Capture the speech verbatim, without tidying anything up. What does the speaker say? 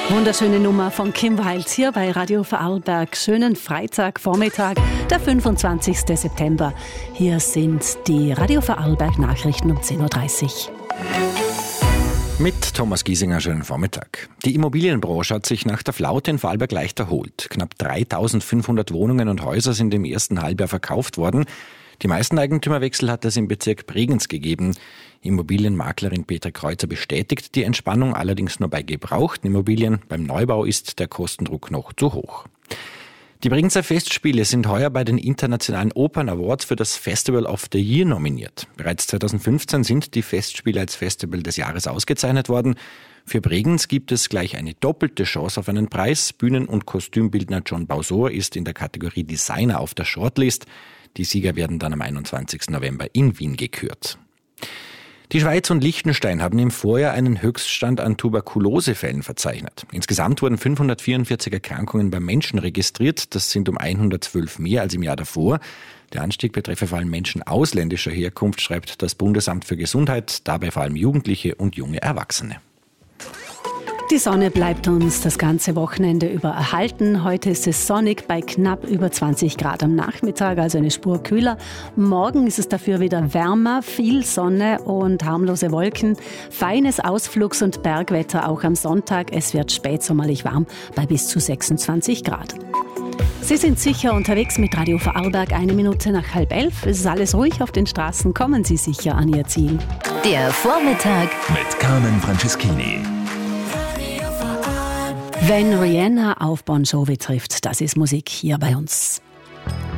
Wunderschöne Nummer von Kim Wilde hier bei Radio Vorarlberg. Schönen Freitagvormittag, der fünfundzwanzigsten September. Hier sind die Radio Vorarlberg Nachrichten um zehn Uhr dreißig. Mit Thomas Giesinger, schönen Vormittag. Die Immobilienbranche hat sich nach der Flaute in Vorarlberg leicht erholt. Knapp dreitausendfünfhundert Wohnungen und Häuser sind im ersten Halbjahr verkauft worden. Die meisten Eigentümerwechsel hat es im Bezirk Bregenz gegeben. Immobilienmaklerin Petra Kreuzer bestätigt die Entspannung, allerdings nur bei gebrauchten Immobilien. Beim Neubau ist der Kostendruck noch zu hoch. Die Bregenzer Festspiele sind heuer bei den Internationalen Opern Awards für das Festival of the Year nominiert. Bereits zweitausendfünfzehn sind die Festspiele als Festival des Jahres ausgezeichnet worden. Für Bregenz gibt es gleich eine doppelte Chance auf einen Preis. Bühnen- und Kostümbildner John Bausor ist in der Kategorie Designer auf der Shortlist. Die Sieger werden dann am einundzwanzigsten November in Wien gekürt. Die Schweiz und Liechtenstein haben im Vorjahr einen Höchststand an Tuberkulosefällen verzeichnet. Insgesamt wurden fünfhundertvierundvierzig Erkrankungen beim Menschen registriert. Das sind um hundertzwölf mehr als im Jahr davor. Der Anstieg betreffe vor allem Menschen ausländischer Herkunft, schreibt das Bundesamt für Gesundheit, dabei vor allem Jugendliche und junge Erwachsene. Die Sonne bleibt uns das ganze Wochenende über erhalten. Heute ist es sonnig bei knapp über zwanzig Grad am Nachmittag, also eine Spur kühler. Morgen ist es dafür wieder wärmer, viel Sonne und harmlose Wolken. Feines Ausflugs- und Bergwetter auch am Sonntag. Es wird spätsommerlich warm bei bis zu sechsundzwanzig Grad. Sie sind sicher unterwegs mit Radio Vorarlberg. Eine Minute nach halb elf. Es ist alles ruhig auf den Straßen. Kommen Sie sicher an Ihr Ziel. Der Vormittag mit Carmen Franceschini. Wenn Rihanna auf Bon Jovi trifft, das ist Musik hier bei uns.